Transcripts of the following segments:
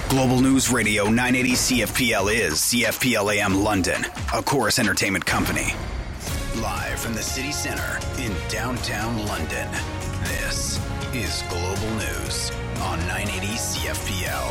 Global News Radio 980 CFPL is CFPL AM London, a Chorus Entertainment company. Live from the city centre in downtown London, this is Global News on 980 CFPL.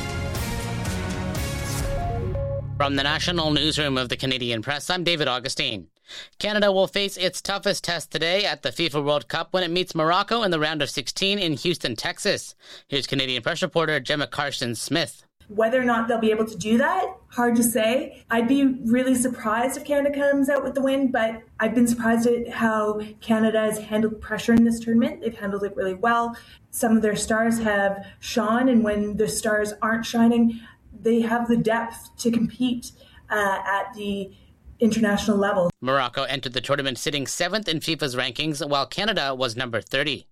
From the National Newsroom of the Canadian Press, I'm David Augustine. Canada will face its toughest test today at the FIFA World Cup when it meets Morocco in the round of 16 in Houston, Texas. Here's Canadian Press reporter Gemma Carson-Smith. Whether or not they'll be able to do that, hard to say. I'd be really surprised if Canada comes out with the win, but I've been surprised at how Canada has handled pressure in this tournament. They've handled it really well. Some of their stars have shone, and when the stars aren't shining, they have the depth to compete at the international level. Morocco entered the tournament sitting 7th in FIFA's rankings, while Canada was number 30.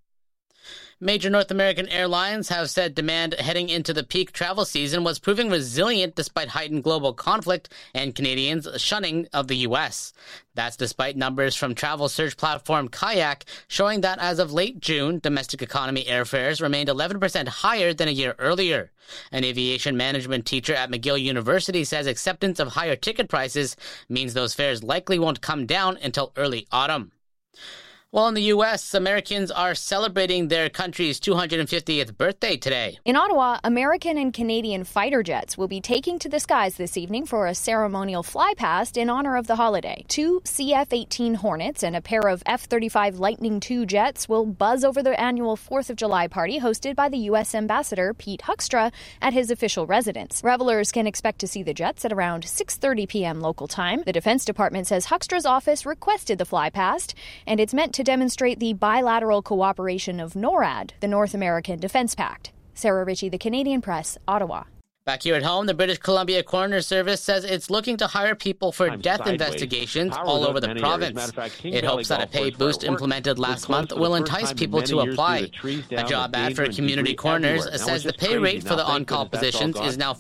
Major North American airlines have said demand heading into the peak travel season was proving resilient despite heightened global conflict and Canadians' shunning of the U.S. That's despite numbers from travel search platform Kayak showing that as of late June, domestic economy airfares remained 11% higher than a year earlier. An aviation management teacher at McGill University says acceptance of higher ticket prices means those fares likely won't come down until early autumn. Well, in the U.S., Americans are celebrating their country's 250th birthday today. In Ottawa, American and Canadian fighter jets will be taking to the skies this evening for a ceremonial flypast in honor of the holiday. 2 CF-18 Hornets and a pair of F-35 Lightning II jets will buzz over the annual 4th of July party hosted by the U.S. Ambassador Pete Huckstra at his official residence. Revelers can expect to see the jets at around 6:30 p.m. local time. The Defense Department says Huckstra's office requested the flypast, and it's meant to demonstrate the bilateral cooperation of NORAD, the North American Defense Pact. Sarah Ritchie, The Canadian Press, Ottawa. Back here at home, the British Columbia Coroner Service says it's looking to hire people for death investigations all over the province. It hopes that a pay boost implemented last month will entice people to apply. A job ad for community coroners says the pay rate for the on-call positions is now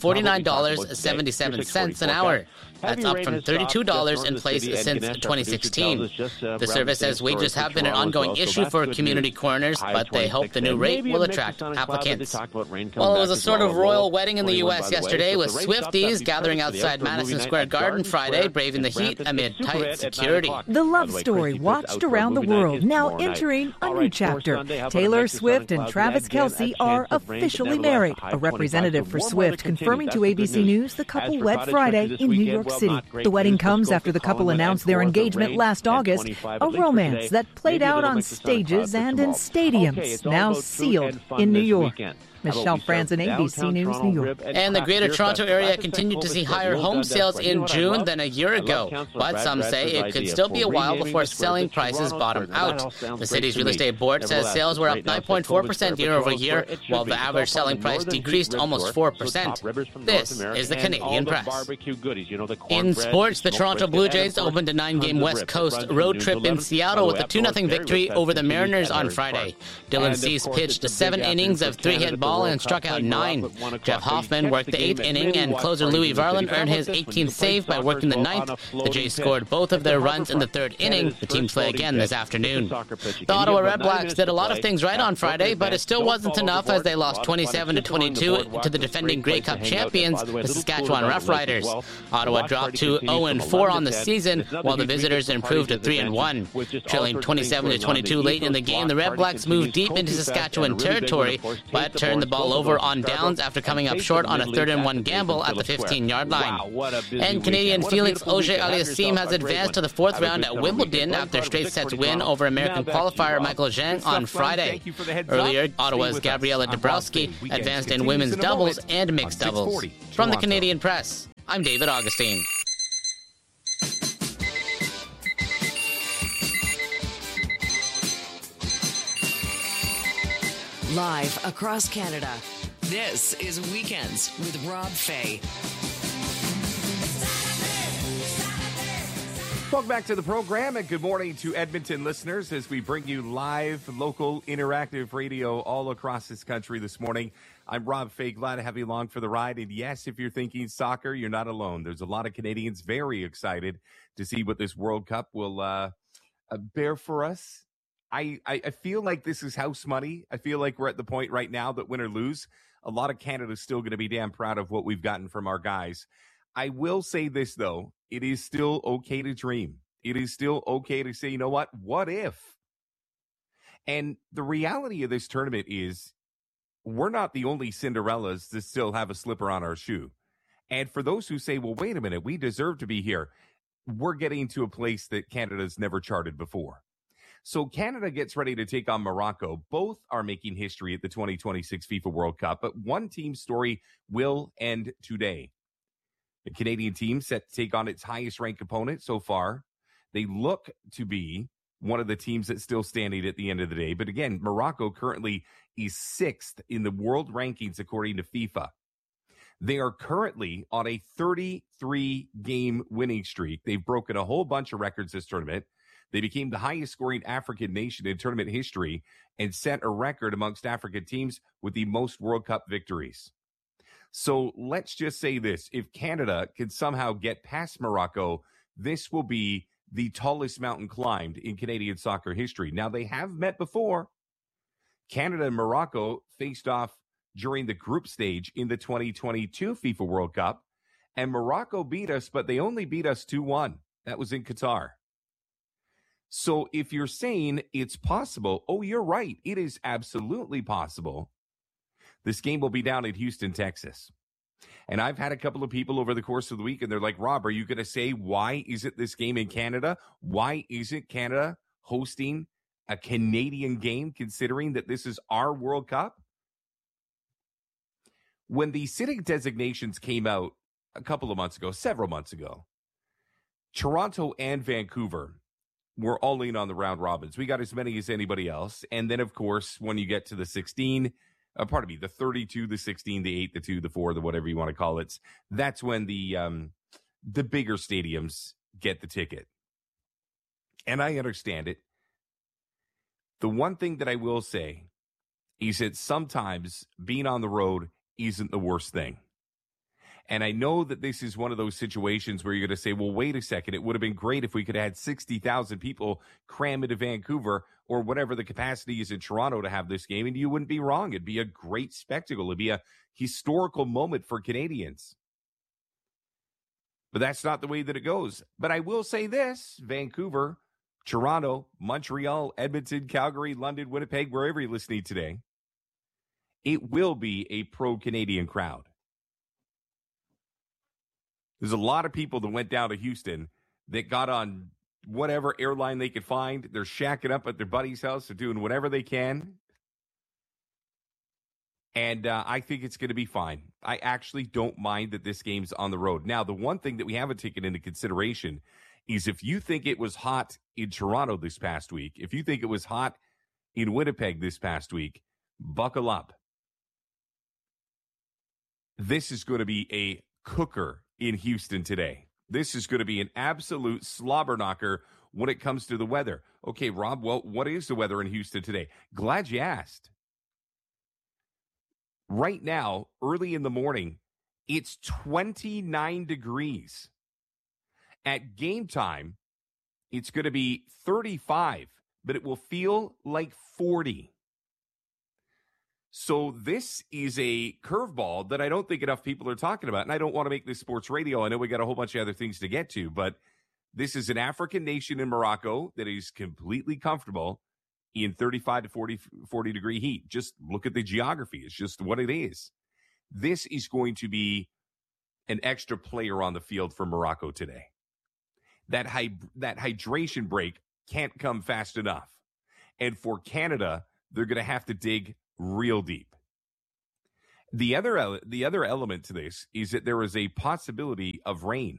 $49.77 an hour. That's up from $32 in place since 2016. The service says wages have been an ongoing issue for community coroners, but they hope the new rate will attract applicants. Well, it was a sort of royal wedding in the U.S. yesterday, with Swifties gathering outside Madison Square Garden Friday, braving the heat amid tight security. The love story watched around the world, now entering a new chapter. Taylor Swift and Travis Kelce are officially married. A representative for Swift confirming to ABC News the couple wed Friday in New York City. The wedding comes after the couple announced their engagement last August, a romance that played out on stages and in stadiums, now sealed in New York. Michelle Franzen, ABC News, New York. And the Greater Toronto Area continued to see higher home sales in June than a year ago, but some say it could still be a while before selling prices bottom out. The city's real estate board says sales were up 9.4% year over year, while the average selling price decreased almost 4%. This is the Canadian Press. In sports, the Toronto Blue Jays opened a 9-game West Coast road trip in Seattle with a 2-0 victory over the Mariners on Friday. Dylan Cease pitched 7 innings of 3-hit balls and struck out 9. Jeff Hoffman worked the 8th inning, and closer Louis Varland earned his 18th save by working the 9th. The Jays scored both of their runs in the 3rd inning. The team play again this afternoon. The Ottawa Red Blacks did a lot of things right on Friday, but it still wasn't enough as they lost 27-22 to the defending Grey Cup champions, the Saskatchewan Roughriders. Ottawa dropped to 0-4 on the season, while the visitors improved to 3-1. Trailing 27-22 late in the game, the Red Blacks moved deep into Saskatchewan territory, but turned the ball over on downs after coming up short on a 3rd-and-1 gamble at the 15-yard line. And Canadian Felix Auger-Aliassime has advanced to the 4th round at Wimbledon after straight sets win over American qualifier Michael Zhang on Friday. Earlier, Ottawa's Gabriela Dabrowski advanced in women's doubles and mixed doubles. From the Canadian Press, I'm David Augustine. Live across Canada, this is Weekends with Rob Fay. Welcome back to the program, and good morning to Edmonton listeners as we bring you live, local, interactive radio all across this country this morning. I'm Rob Fay, glad to have you along for the ride. And yes, if you're thinking soccer, you're not alone. There's a lot of Canadians very excited to see what this World Cup will bear for us. I feel like this is house money. I feel like we're at the point right now that win or lose, a lot of Canada's still going to be damn proud of what we've gotten from our guys. I will say this, though. It is still okay to dream. It is still okay to say, you know what if? And the reality of this tournament is we're not the only Cinderellas that still have a slipper on our shoe. And for those who say, well, wait a minute, we deserve to be here, we're getting to a place that Canada's never charted before. So Canada gets ready to take on Morocco. Both are making history at the 2026 FIFA World Cup, but one team's story will end today. The Canadian team set to take on its highest-ranked opponent so far. They look to be one of the teams that's still standing at the end of the day. But again, Morocco currently is 6th in the world rankings according to FIFA. They are currently on a 33-game winning streak. They've broken a whole bunch of records this tournament. They became the highest-scoring African nation in tournament history and set a record amongst African teams with the most World Cup victories. So let's just say this. If Canada can somehow get past Morocco, this will be the tallest mountain climbed in Canadian soccer history. Now, they have met before. Canada and Morocco faced off during the group stage in the 2022 FIFA World Cup, and Morocco beat us, but they only beat us 2-1. That was in Qatar. So if you're saying it's possible, oh, you're right. It is absolutely possible. This game will be down in Houston, Texas. And I've had a couple of people over the course of the week, and they're like, Rob, are you going to say why isn't this game in Canada? Why isn't Canada hosting a Canadian game, considering that this is our World Cup? When the sitting designations came out a couple of months ago, several months ago, Toronto and Vancouver were all in on the round robins. We got as many as anybody else. And then, of course, when you get to the 16, the 32, the 16, the 8, the 2, the 4, the whatever you want to call it, that's when the bigger stadiums get the ticket. And I understand it. The one thing that I will say is that sometimes being on the road isn't the worst thing. And I know that this is one of those situations where you're going to say, well, wait a second, it would have been great if we could have had 60,000 people cram into Vancouver or whatever the capacity is in Toronto to have this game. And you wouldn't be wrong. It'd be a great spectacle. It'd be a historical moment for Canadians. But that's not the way that it goes. But I will say this, Vancouver, Toronto, Montreal, Edmonton, Calgary, London, Winnipeg, wherever you're listening today, it will be a pro-Canadian crowd. There's a lot of people that went down to Houston that got on whatever airline they could find. They're shacking up at their buddy's house. They're doing whatever they can. And I think it's going to be fine. I actually don't mind that this game's on the road. Now, the one thing that we haven't taken into consideration is if you think it was hot in Toronto this past week, if you think it was hot in Winnipeg this past week, buckle up. This is going to be a cooker in Houston today. This is going to be an absolute slobber knocker when it comes to the weather. Okay, Rob, well, what is the weather in Houston today? Glad you asked. Right now, early in the morning, it's 29 degrees. At game time, it's going to be 35, but it will feel like 40. So this is a curveball that I don't think enough people are talking about. And I don't want to make this sports radio. I know we got a whole bunch of other things to get to, but this is an African nation in Morocco that is completely comfortable in 35 to 40 degree heat. Just look at the geography. It's just what it is. This is going to be an extra player on the field for Morocco today. That hydration break can't come fast enough. And for Canada, they're going to have to dig real deep. The other element to this is that there is a possibility of rain.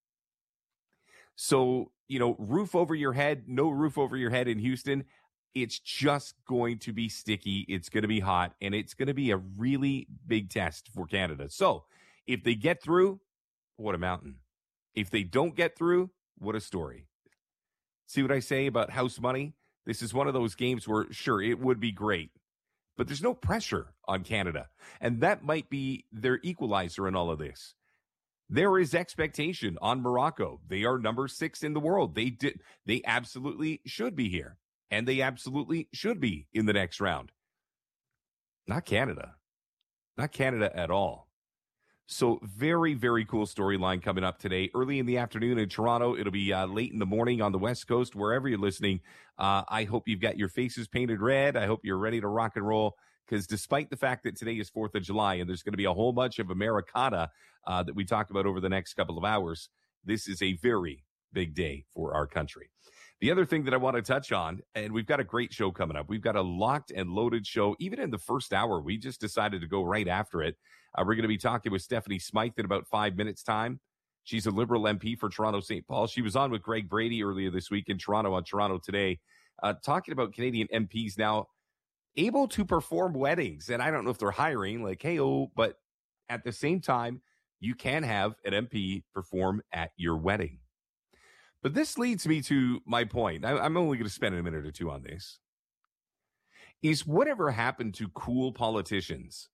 So, roof over your head, no roof over your head in Houston, it's just going to be sticky. It's going to be hot, and it's going to be a really big test for Canada. So, if they get through, what a mountain. If they don't get through, what a story. See what I say about house money? This is one of those games where, sure, it would be great, but there's no pressure on Canada. And that might be their equalizer in all of this. There is expectation on Morocco. They are number 6 in the world. They absolutely should be here. And they absolutely should be in the next round. Not Canada. not Canada at all. So very, very cool storyline coming up today. Early in the afternoon in Toronto. It'll be late in the morning on the West Coast, wherever you're listening. I hope you've got your faces painted red. I hope you're ready to rock and roll, because despite the fact that today is 4th of July and there's going to be a whole bunch of Americana that we talk about over the next couple of hours, this is a very big day for our country. The other thing that I want to touch on, and we've got a great show coming up. We've got a locked and loaded show. Even in the first hour, we just decided to go right after it. We're going to be talking with Stephanie Smythe in about 5 minutes' time. She's a Liberal MP for Toronto St. Paul. She was on with Greg Brady earlier this week in Toronto on Toronto Today, talking about Canadian MPs now able to perform weddings. And I don't know if they're hiring, like, hey-oh, but at the same time, you can have an MP perform at your wedding. But this leads me to my point. I'm only going to spend a minute or two on this. Is whatever happened to cool politicians?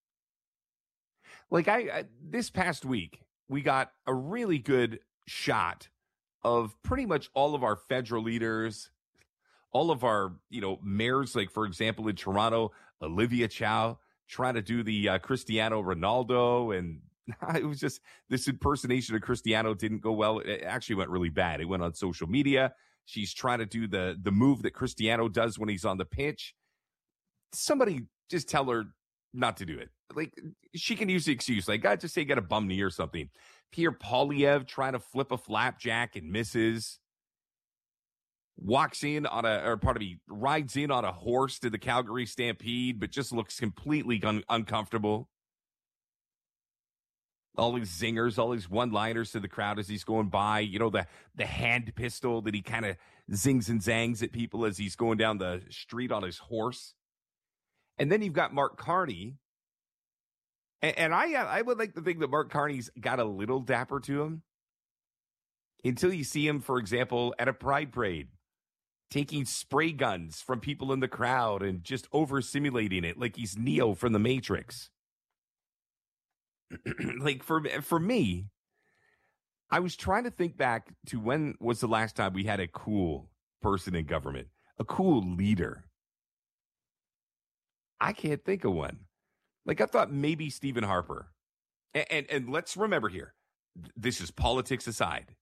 Like this past week, we got a really good shot of pretty much all of our federal leaders, all of our, mayors, like, for example, in Toronto, Olivia Chow trying to do the Cristiano Ronaldo, and it was just this impersonation of Cristiano didn't go well. It actually went really bad. It went on social media. She's trying to do the move that Cristiano does when he's on the pitch. Somebody just tell her not to do it. Like, she can use the excuse, like, God, just say you got a bum knee or something. Pierre Poilievre trying to flip a flapjack and misses. Rides in on a horse to the Calgary Stampede, but just looks completely uncomfortable. All these zingers, all these one-liners to the crowd as he's going by. The hand pistol that he kind of zings and zangs at people as he's going down the street on his horse. And then you've got Mark Carney. And I would like to think that Mark Carney's got a little dapper to him. Until you see him, for example, at a pride parade, taking spray guns from people in the crowd and just over-simulating it like he's Neo from The Matrix. Like, for me, I was trying to think back to when was the last time we had a cool person in government, a cool leader. I can't think of one. Like, I thought maybe Stephen Harper. And let's remember here, this is politics aside.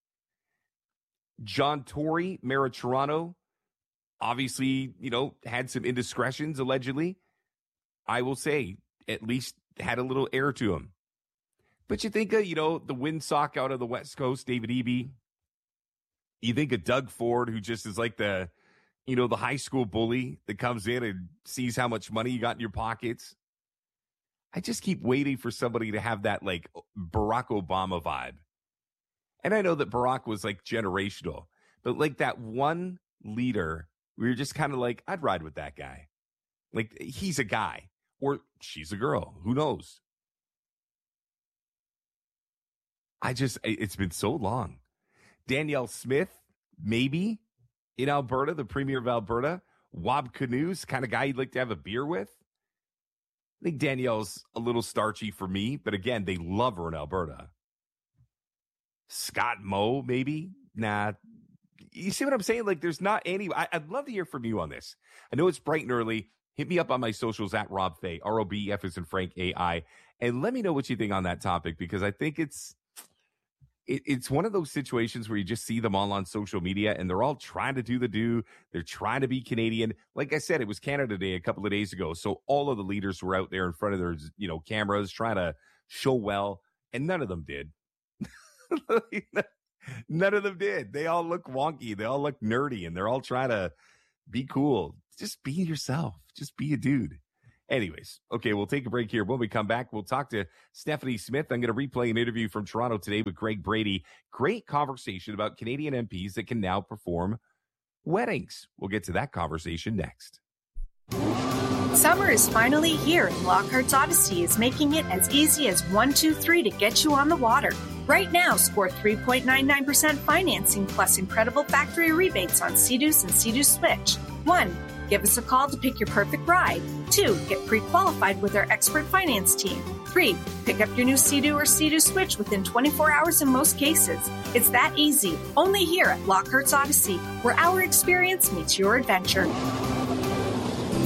John Tory, Mayor of Toronto, obviously, had some indiscretions, allegedly. I will say, at least had a little air to him. But you think of, the windsock out of the West Coast, David Eby. You think of Doug Ford, who just is like the high school bully that comes in and sees how much money you got in your pockets. I just keep waiting for somebody to have that, like, Barack Obama vibe. And I know that Barack was, like, generational, but, like, that one leader, we were just kind of like, I'd ride with that guy. Like, he's a guy, or she's a girl. Who knows? It's been so long. Danielle Smith, maybe, in Alberta, the premier of Alberta. Wab Kinu's kind of guy you'd like to have a beer with. I think Danielle's a little starchy for me, but again, they love her in Alberta. Scott Moe, maybe? Nah. You see what I'm saying? Like, there's not any. I'd love to hear from you on this. I know it's bright and early. Hit me up on my socials at Rob Fay, ROBF as in Frank AI, and let me know what you think on that topic, because I think it's one of those situations where you just see them all on social media and they're all trying to do the do. They're trying to be Canadian. Like I said, it was Canada Day a couple of days ago. So all of the leaders were out there in front of their, cameras trying to show well, and none of them did. None of them did. They all look wonky. They all look nerdy, and they're all trying to be cool. Just be yourself. Just be a dude. Anyways, okay, we'll take a break here. When we come back, we'll talk to Stephanie Smith. I'm going to replay an interview from Toronto Today with Greg Brady. Great conversation about Canadian MPs that can now perform weddings. We'll get to that conversation next. Summer is finally here, and Lockhart's Odyssey is making it as easy as 1, 2, 3 to get you on the water. Right now, score 3.99% financing plus incredible factory rebates on Sea-Doos and Sea-Doo Switch. 1. Give us a call to pick your perfect ride. 2. Get pre-qualified with our expert finance team. 3. Pick up your new Sea-Doo or Sea-Doo Switch within 24 hours in most cases. It's that easy. Only here at Lockhart's Odyssey, where our experience meets your adventure.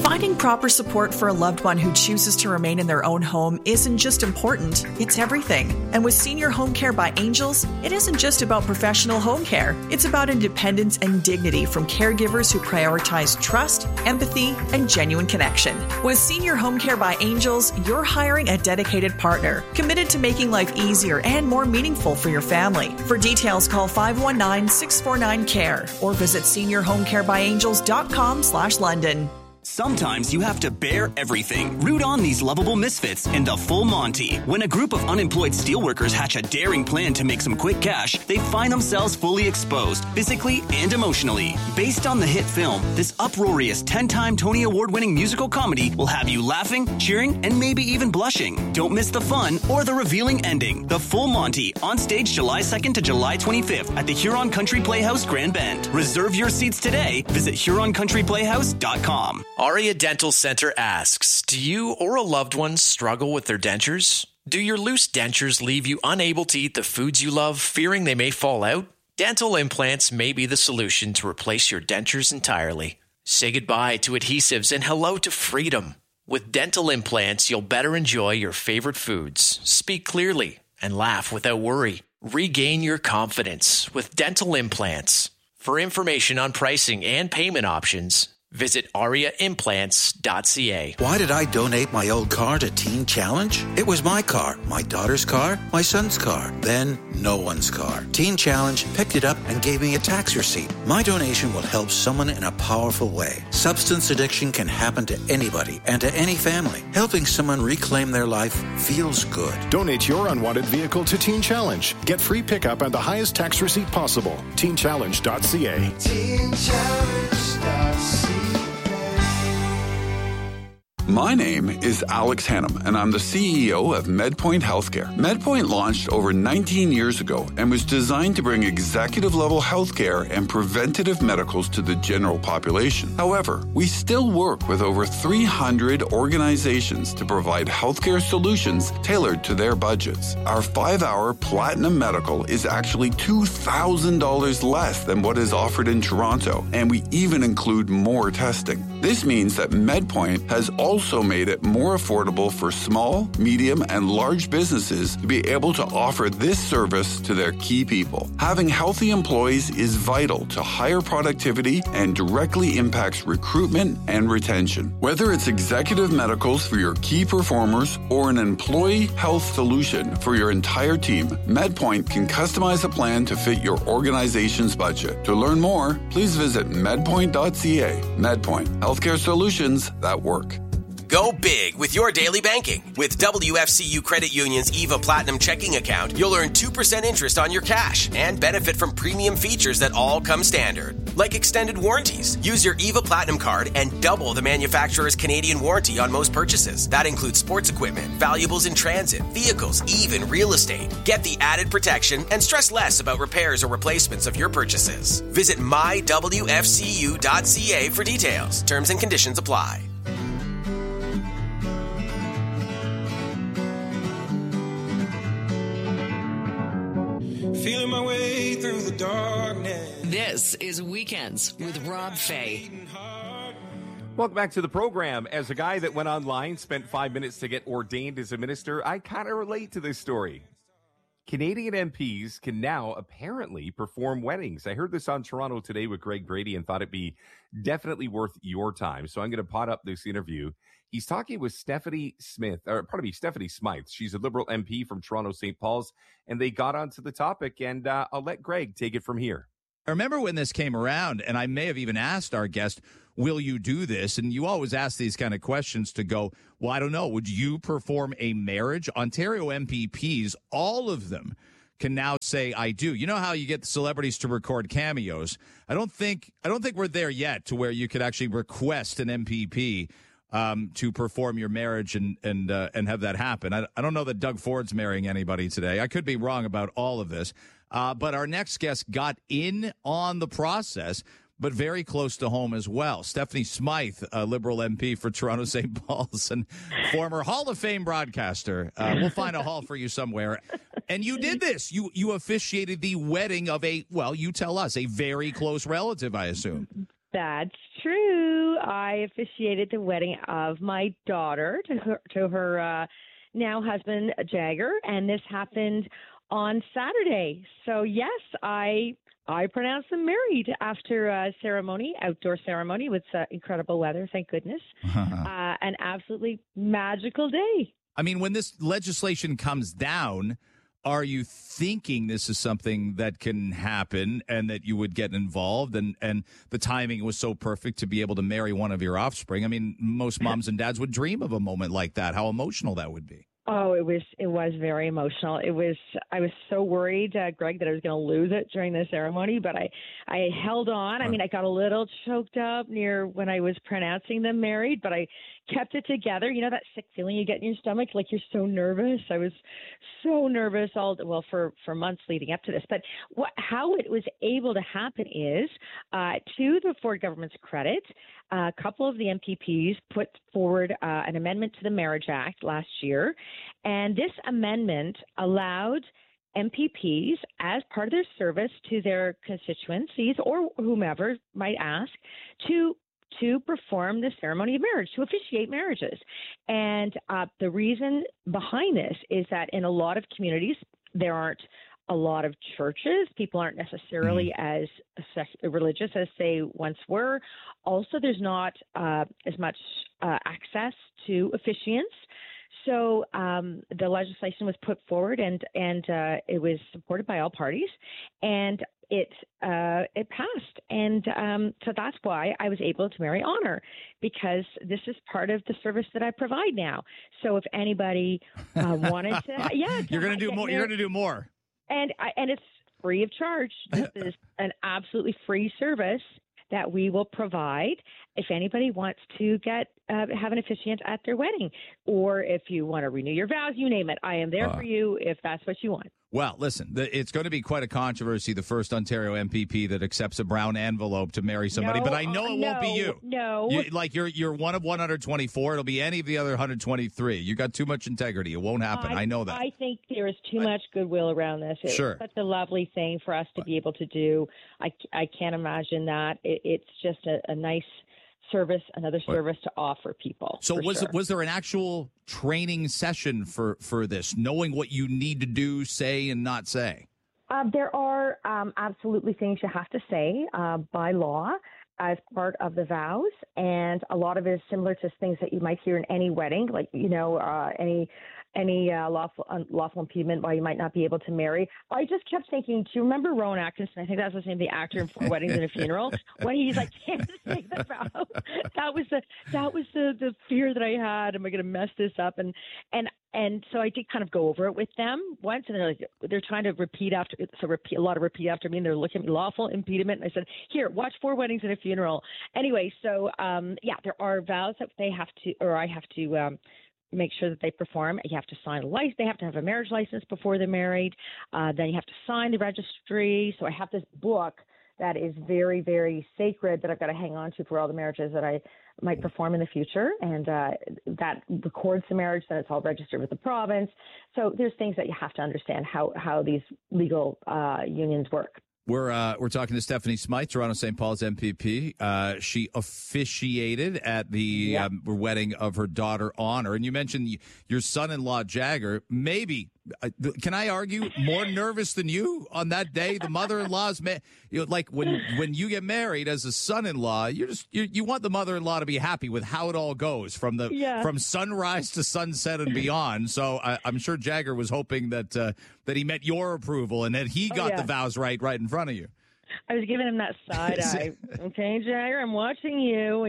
Finding proper support for a loved one who chooses to remain in their own home isn't just important, it's everything. And with Senior Home Care by Angels, it isn't just about professional home care. It's about independence and dignity from caregivers who prioritize trust, empathy, and genuine connection. With Senior Home Care by Angels, you're hiring a dedicated partner, committed to making life easier and more meaningful for your family. For details, call 519-649-CARE or visit seniorhomecarebyangels.com/London. Sometimes you have to bear everything. Root on these lovable misfits in the Full Monty. When a group of unemployed steelworkers hatch a daring plan to make some quick cash, they find themselves fully exposed, physically and emotionally. Based on the hit film, this uproarious 10-time Tony Award-winning musical comedy will have you laughing, cheering, and maybe even blushing. Don't miss the fun or the revealing ending. The Full Monty, on stage July 2nd to July 25th at the Huron Country Playhouse, Grand Bend. Reserve your seats today. Visit HuronCountryPlayhouse.com. Aria Dental Center asks, do you or a loved one struggle with their dentures? Do your loose dentures leave you unable to eat the foods you love, fearing they may fall out? Dental implants may be the solution to replace your dentures entirely. Say goodbye to adhesives and hello to freedom. With dental implants, you'll better enjoy your favorite foods, speak clearly, and laugh without worry. Regain your confidence with dental implants. For information on pricing and payment options, visit ariaimplants.ca. Why did I donate my old car to Teen Challenge? It was my car, my daughter's car, my son's car, then no one's car. Teen Challenge picked it up and gave me a tax receipt. My donation will help someone in a powerful way. Substance addiction can happen to anybody and to any family. Helping someone reclaim their life feels good. Donate your unwanted vehicle to Teen Challenge. Get free pickup and the highest tax receipt possible. TeenChallenge.ca. TeenChallenge.ca. My name is Alex Hannum, and I'm the CEO of MedPoint Healthcare. MedPoint launched over 19 years ago and was designed to bring executive-level healthcare and preventative medicals to the general population. However, we still work with over 300 organizations to provide healthcare solutions tailored to their budgets. Our 5-hour Platinum Medical is actually $2,000 less than what is offered in Toronto, and we even include more testing. This means that MedPoint has also made it more affordable for small, medium, and large businesses to be able to offer this service to their key people. Having healthy employees is vital to higher productivity and directly impacts recruitment and retention. Whether it's executive medicals for your key performers or an employee health solution for your entire team, MedPoint can customize a plan to fit your organization's budget. To learn more, please visit medpoint.ca. MedPoint, healthcare solutions that work. Go big with your daily banking. With WFCU Credit Union's EVA Platinum checking account, you'll earn 2% interest on your cash and benefit from premium features that all come standard, like extended warranties. Use your EVA Platinum card and double the manufacturer's Canadian warranty on most purchases. That includes sports equipment, valuables in transit, vehicles, even real estate. Get the added protection and stress less about repairs or replacements of your purchases. Visit mywfcu.ca for details. Terms and conditions apply. Feeling my way through the darkness. This is Weekends with Rob Fay. Welcome back to the program. As a guy that went online, spent 5 minutes to get ordained as a minister, I kind of relate to this story. Canadian MPs can now apparently perform weddings. I heard this on Toronto Today with Greg Brady and thought it'd be definitely worth your time. So I'm going to pot up this interview. He's talking with Stephanie Smyth. She's a Liberal MP from Toronto St. Paul's, and they got onto the topic, and I'll let Greg take it from here. I remember when this came around, and I may have even asked our guest, will you do this? And you always ask these kind of questions to go, well, I don't know. Would you perform a marriage? Ontario MPPs, all of them, can now say, I do. You know how you get celebrities to record cameos? I don't think we're there yet to where you could actually request an MPP to perform your marriage and have that happen. I don't know that Doug Ford's marrying anybody today. I could be wrong about all of this. But our next guest got in on the process, but very close to home as well. Stephanie Smyth, a Liberal MP for Toronto St. Paul's and former Hall of Fame broadcaster. We'll find a hall for you somewhere. And you did this. You officiated the wedding of you tell us, a very close relative, I assume. That's true. I officiated the wedding of my daughter to her now husband, Jagger, and this happened on Saturday. So, yes, I pronounced them married after a ceremony, outdoor ceremony with incredible weather, thank goodness. An absolutely magical day. I mean, when this legislation comes down, are you thinking this is something that can happen and that you would get involved and the timing was so perfect to be able to marry one of your offspring? I mean, most moms and dads would dream of a moment like that, how emotional that would be. Oh, it was very emotional. I was so worried, Greg, that I was going to lose it during the ceremony, but I held on. I mean, I got a little choked up near when I was pronouncing them married, but I kept it together. You know, that sick feeling you get in your stomach, like you're so nervous. I was so nervous for months leading up to this. But how it was able to happen is, to the Ford government's credit, a couple of the MPPs put forward an amendment to the Marriage Act last year, and this amendment allowed MPPs, as part of their service to their constituencies or whomever might ask, to perform the ceremony of marriage, to officiate marriages. And the reason behind this is that in a lot of communities, there aren't a lot of churches. People aren't necessarily as religious as they once were. Also, there's not as much access to officiants. So the legislation was put forward, and it was supported by all parties, and it passed. And so that's why I was able to marry Honor, because this is part of the service that I provide now. So if anybody wanted to, you're going to do more. You're going to do more. And it's free of charge. This is an absolutely free service that we will provide if anybody wants to have an officiant at their wedding, or if you want to renew your vows, you name it. I am there for you if that's what you want. Well, listen, it's going to be quite a controversy, the first Ontario MPP that accepts a brown envelope to marry somebody, but I know it won't be you. No. You're one of 124. It'll be any of the other 123. You got too much integrity. It won't happen. I know that. I think there is too much goodwill around this. It's such a lovely thing for us to be able to do. I can't imagine that. It's just a nice service, another service to offer people. So was there an actual training session for this, knowing what you need to do, say, and not say? There are absolutely things you have to say by law as part of the vows, and a lot of it is similar to things that you might hear in any wedding, like, any lawful impediment why you might not be able to marry. I just kept thinking, do you remember Rowan Atkinson? I think that's the name of the actor in 4 Weddings and a Funeral, when he's like, can't just make the vow. That was the fear that I had. Am I going to mess this up? And so I did kind of go over it with them once, and they're trying to repeat after me, and they're looking at me, lawful impediment. And I said, here, watch 4 Weddings and a Funeral. Anyway, so there are vows that they have to, or I have to make sure that they perform. You have to sign a license. They have to have a marriage license before they're married. Then you have to sign the registry. So I have this book that is very, very sacred that I've got to hang on to for all the marriages that I might perform in the future. And that records the marriage. Then it's all registered with the province. So there's things that you have to understand how these legal unions work. We're talking to Stephanie Smyth, Toronto St. Paul's MPP. She officiated at the wedding of her daughter, Honor. And you mentioned your son-in-law, Jagger, maybe, can I argue, more nervous than you on that day? The mother-in-law's, like when you get married as a son-in-law, you want the mother-in-law to be happy with how it all goes from sunrise to sunset and beyond. So I'm sure Jagger was hoping that he met your approval and that he got the vows right in front of you. I was giving him that side eye. Okay, Jagger, I'm watching you.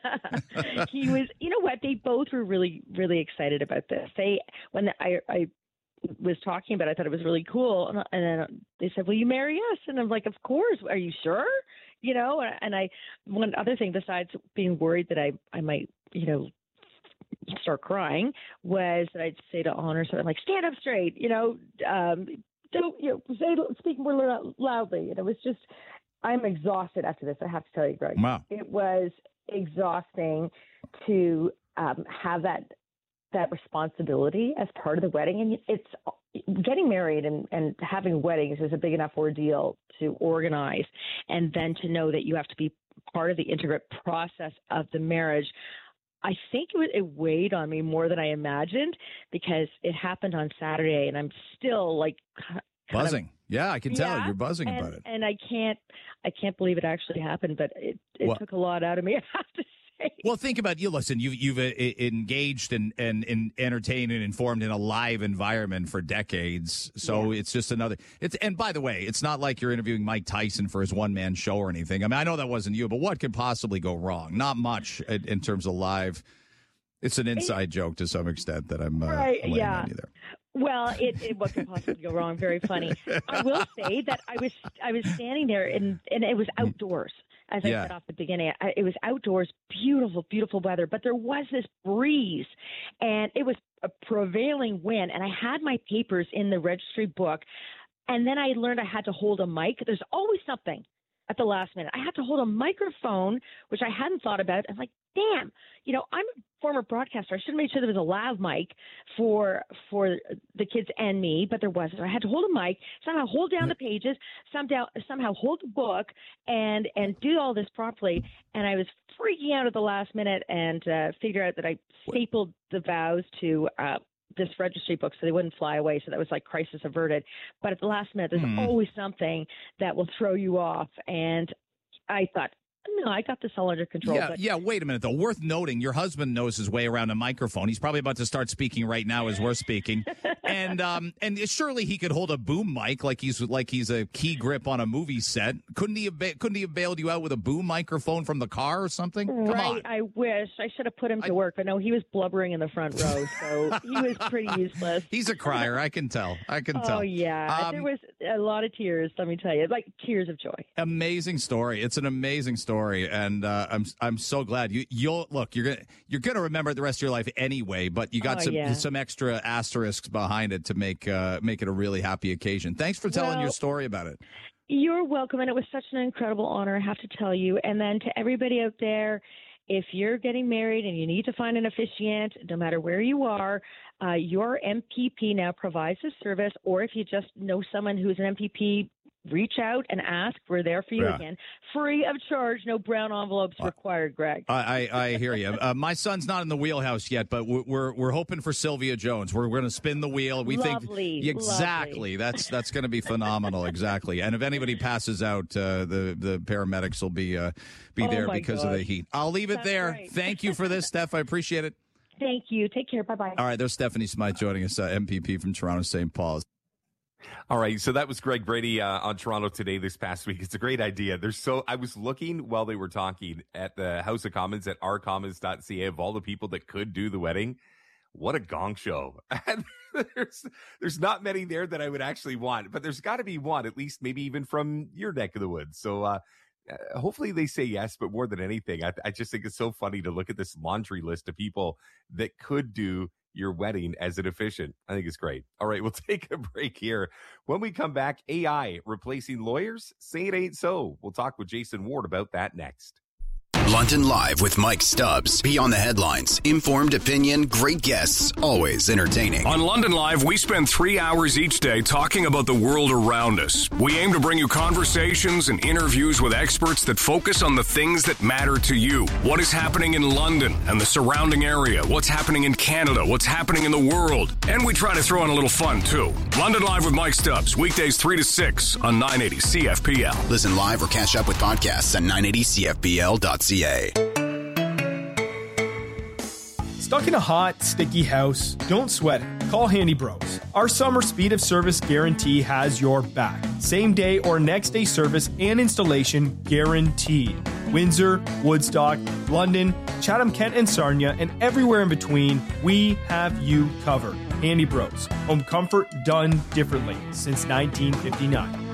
He was, you know what? They both were really, really excited about this. When I was talking about it, I thought it was really cool. And then they said, will you marry us? And I'm like, of course. Are you sure? And one other thing besides being worried that I might, start crying, was that I'd say to Honor something like, stand up straight, don't, speak more loudly. And it was just, I'm exhausted after this. I have to tell you, Greg. Wow. It was exhausting to have that responsibility as part of the wedding. And it's getting married and having weddings is a big enough ordeal to organize. And then to know that you have to be part of the integrate process of the marriage. I think it weighed on me more than I imagined because it happened on Saturday, and I'm still like buzzing. Yeah, I can tell you're buzzing about it. And I can't believe it actually happened, but it took a lot out of me, I have to say. Well, think about you. Listen, you've engaged and entertained and informed in a live environment for decades. So it's just another. And by the way, it's not like you're interviewing Mike Tyson for his one-man show or anything. I mean, I know that wasn't you, but what could possibly go wrong? Not much in terms of live. It's an inside joke to some extent that I'm laying on you there. Well, what could possibly go wrong? Very funny. I will say that I was standing there and it was outdoors. As I said off the beginning, it was outdoors, beautiful, beautiful weather, but there was this breeze, and it was a prevailing wind, and I had my papers in the registry book, and then I learned I had to hold a mic. There's always something at the last minute. I had to hold a microphone, which I hadn't thought about. I'm like, damn, I'm a former broadcaster. I should have made sure there was a lav mic for the kids and me, but there wasn't. I had to hold a mic, somehow hold down the pages, somehow hold the book, and do all this properly. And I was freaking out at the last minute and figured out that I stapled the vows to this registry book so they wouldn't fly away. So that was like crisis averted. But at the last minute, there's always something that will throw you off. And I thought, no, I got this all under control. Yeah, wait a minute, though. Worth noting, your husband knows his way around a microphone. He's probably about to start speaking right now as we're speaking. And surely he could hold a boom mic like he's a key grip on a movie set. Couldn't he have bailed you out with a boom microphone from the car or something? Come on. I wish. I should have put him to work. But no, he was blubbering in the front row, so he was pretty useless. He's a crier. I can tell. Oh, yeah. There was a lot of tears, let me tell you, like tears of joy. Amazing story. It's an amazing story. And I'm so glad you're gonna remember it the rest of your life anyway. But you got some extra asterisks behind it to make it a really happy occasion. Thanks for telling your story about it. You're welcome, and it was such an incredible honor, I have to tell you. And then to everybody out there, if you're getting married and you need to find an officiant, no matter where you are, your MPP now provides a service. Or if you just know someone who's an MPP, reach out and ask. We're there for you again. Free of charge. No brown envelopes required, Greg. I hear you. My son's not in the wheelhouse yet, but we're hoping for Sylvia Jones. We're going to spin the wheel. We think exactly. That's going to be phenomenal. Exactly. And if anybody passes out, the paramedics will be there because of the heat. I'll leave it there. Right. Thank you for this, Steph. I appreciate it. Thank you. Take care. Bye-bye. All right. There's Stephanie Smythe joining us, MPP from Toronto St. Paul's. All right, so that was Greg Brady on Toronto Today this past week. It's a great idea. I was looking while they were talking at the House of Commons at ourcommons.ca of all the people that could do the wedding. What a gong show. And there's not many there that I would actually want, but there's got to be one, at least maybe even from your neck of the woods. So hopefully they say yes, but more than anything, I just think it's so funny to look at this laundry list of people that could do your wedding as an officiant. I think it's great. All right, we'll take a break here. When we come back, AI replacing lawyers? Say it ain't so. We'll talk with Jason Ward about that next. London Live with Mike Stubbs. Beyond the headlines. Informed opinion, great guests, always entertaining. On London Live, we spend 3 hours each day talking about the world around us. We aim to bring you conversations and interviews with experts that focus on the things that matter to you. What is happening in London and the surrounding area? What's happening in Canada? What's happening in the world? And we try to throw in a little fun, too. London Live with Mike Stubbs, weekdays 3 to 6 on 980 CFPL. Listen live or catch up with podcasts at 980CFPL.ca. Stuck in a hot, sticky house? Don't sweat it. Call Handy Bros. Our summer speed of service guarantee has your back. Same day or next day service and installation guaranteed. Windsor, Woodstock, London, Chatham, Kent, and Sarnia, and everywhere in between, we have you covered. Handy Bros. Home comfort done differently since 1959.